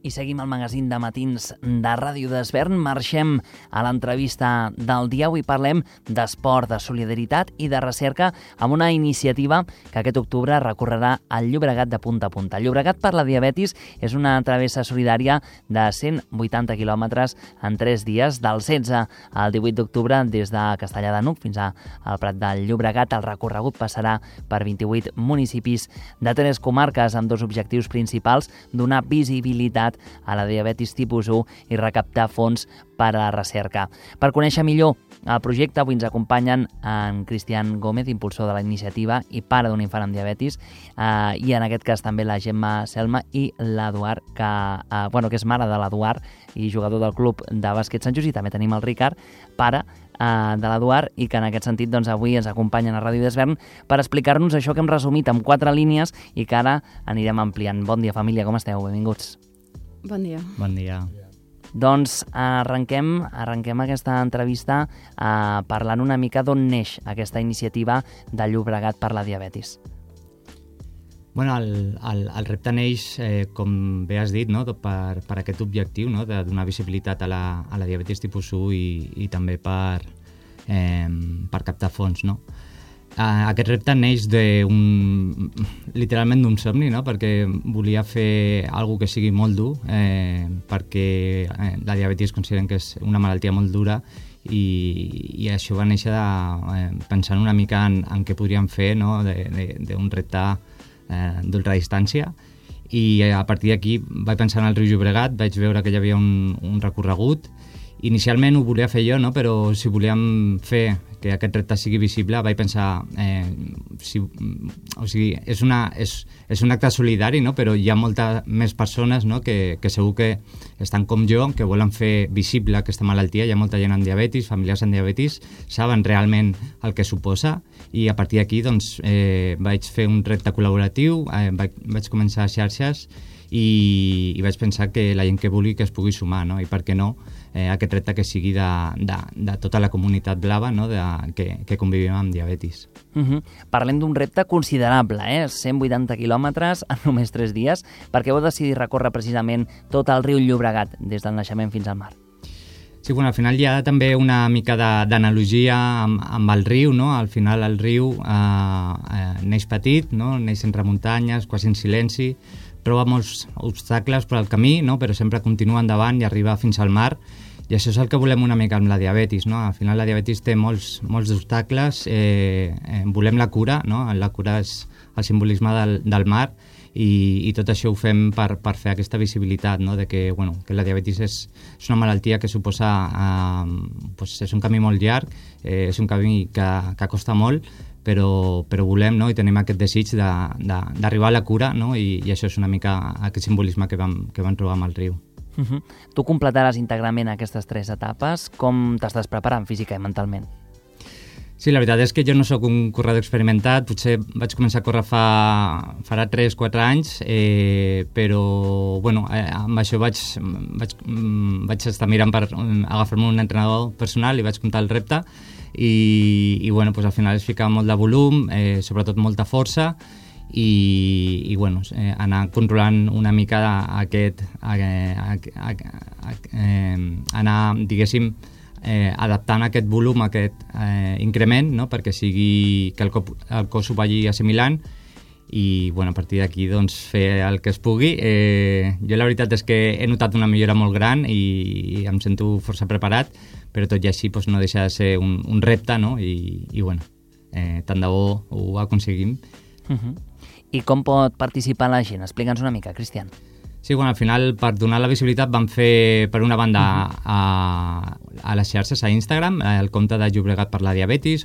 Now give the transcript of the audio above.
I seguim el magazín de matins de Ràdio d'Esvern. Marxem a l'entrevista del dia. Avui parlem d'esport, de solidaritat i de recerca amb una iniciativa que aquest octubre recorrerà el Llobregat de punta a punta. Llobregat per la diabetis és una travessa solidària de 180 quilòmetres en 3 dies, del 16 al 18 d'octubre, des de Castellar de N'Hug fins al Prat del Llobregat. El recorregut passarà per 28 municipis de 3 comarques amb 2 objectius principals: donar visibilitat a la diabetis tipus 1 i recaptar fons per a la recerca. Per conèixer millor el projecte, avui ens acompanyen en Cristian Gómez, impulsor de la iniciativa i pare d'un infant amb diabetis, i en aquest cas també la Gemma Selma i l'Eduard, que és mare de l'Eduard i jugador del club de bàsquet Sant Just, i també tenim el Ricard, pare de l'Eduard, i que en aquest sentit avui ens acompanyen a Ràdio d'Esvern per explicar-nos això que hem resumit en 4 línies i que ara anirem ampliant. Bon dia, família, com esteu? Benvinguts. Bon dia. Bon dia. Doncs arrenquem aquesta entrevista parlant una mica d'on neix aquesta iniciativa de Llobregat per la diabetis. Bueno, el repte neix, com bé has dit, no? per aquest objectiu, no? De donar visibilitat a la diabetis tipus 1 i també per captar fons, no? Aquest repte neix literalment d'un somni, no? Perquè volia fer alguna que sigui molt dur, perquè la diabetis consideren que és una malaltia molt dura, i això va néixer pensant una mica en què podríem fer, no? d'un repte d'ultradistància, i a partir d'aquí vaig pensar en el riu Llobregat, vaig veure que hi havia un recorregut. Inicialment ho volia fer jo, no? Però si volíem fer que aquest repte sigui visible, vaig pensar, és un acte solidari, no? Però hi ha moltes més persones, no? que segur que estan com jo, que volen fer visible aquesta malaltia. Hi ha molta gent amb diabetis, familiars amb diabetis, saben realment el que suposa, i a partir d'aquí vaig fer un repte col·laboratiu, vaig començar a xarxes, i vaig pensar que la gent que vulgui que es pugui sumar, no? I per què no aquest repte que sigui de tota la comunitat blava, no? que convivim amb diabetis. Parlem d'un repte considerable, 180 quilòmetres en només 3 dies. Per què vau decidir recórrer precisament tot el riu Llobregat, des del naixement fins al mar? Sí, bueno, al final hi ha també una mica d'analogia amb el riu, no? Al final el riu neix petit, no? Neix entre muntanyes, quasi en silenci, troba molts obstacles per al camí, no? Però sempre continua endavant i arriba fins al mar, i això és el que volem una mica amb la diabetis, no? Al final la diabetis té molts obstacles, volem la cura, no? La cura és el simbolisme del mar, i tot això ho fem per fer aquesta visibilitat, no? De que la diabetis és una malaltia que suposa és un camí molt llarg, és un camí que costa molt, però volem, no? I tenim aquest desig d'arribar a la cura, no? I això és una mica aquest simbolisme que vam trobar amb el riu. Tu completaràs íntegrament aquestes 3 etapes. Com t'estàs preparant física i mentalment? Sí, la veritat és que jo no sóc un corredor experimentat, potser vaig començar a córrer farà 3-4 anys, però amb això vaig estar mirant per agafar-me un entrenador personal i vaig comptar el repte, i al final es fica molt de volum, sobretot molta força, i anar controlant una mica anar, diguéssim, adaptant aquest volum, aquest increment, no? Perquè sigui que el cos ho vagi assimilant, i a partir d'aquí fer el que es pugui. Jo la veritat és que he notat una millora molt gran i em sento força preparat, però tot i així no deixa de ser un repte, no? I tant de bo ho aconseguim. I com pot participar la gent? Explica'ns una mica, Cristian. Sí, al final, per donar la visibilitat, vam fer, per una banda, a les xarxes, a Instagram, el compte de Llobregat per la diabetis,